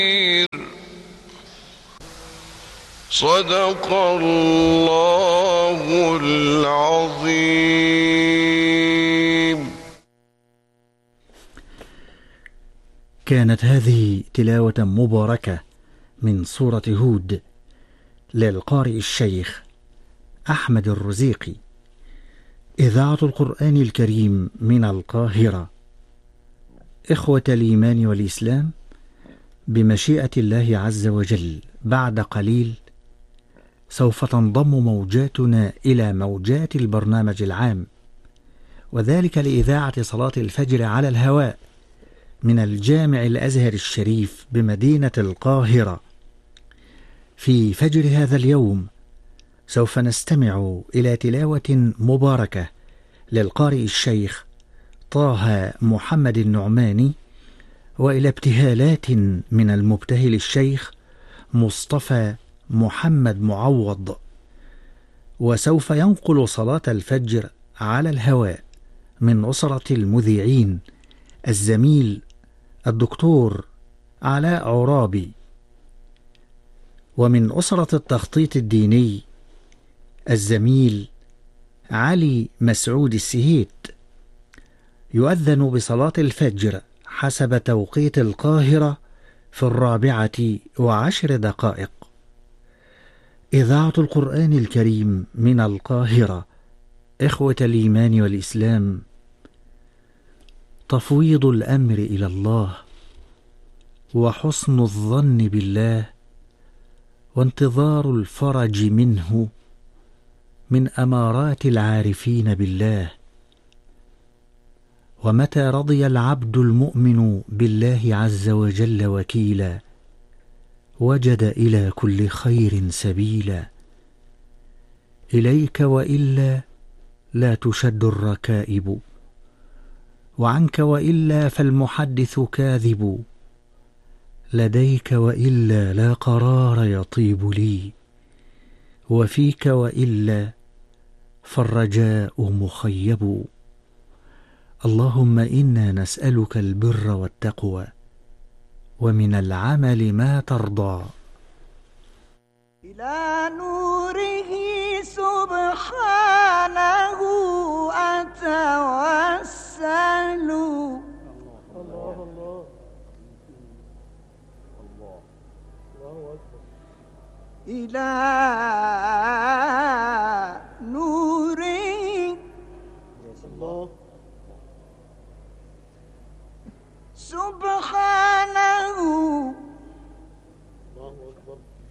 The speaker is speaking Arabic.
صدق الله العظيم. كانت هذه تلاوة مباركة من سورة هود للقارئ الشيخ أحمد الرزيقي، إذاعة القرآن الكريم من القاهرة. إخوة الإيمان والإسلام، بمشيئة الله عز وجل بعد قليل سوف تنضم موجاتنا إلى موجات البرنامج العام، وذلك لإذاعة صلاة الفجر على الهواء من الجامع الأزهر الشريف بمدينة القاهرة. في فجر هذا اليوم سوف نستمع إلى تلاوة مباركة للقارئ الشيخ طه محمد النعماني، وإلى ابتهالات من المبتهل الشيخ مصطفى محمد معوض. وسوف ينقل صلاة الفجر على الهواء من أسرة المذيعين الزميل الدكتور علاء عرابي، ومن أسرة التخطيط الديني الزميل علي مسعود السهيت. يؤذن بصلاة الفجر حسب توقيت القاهرة في 14:10. إذاعة القرآن الكريم من القاهرة. إخوة الإيمان والإسلام، تفويض الأمر إلى الله وحسن الظن بالله وانتظار الفرج منه من أمارات العارفين بالله. ومتى رضي العبد المؤمن بالله عز وجل وكيلا وجد إلى كل خير سبيلا. إليك وإلا لا تشد الركائب، وعنك وإلا فالمحدث كاذب. لديك وإلا لا قرار يطيب لي، وفيك وإلا فالرجاء مخيب. اللهم إنا نسألك البر والتقوى ومن العمل ما ترضى. إلى نوره سبحانه أتوسل، إلى نوره سبحانه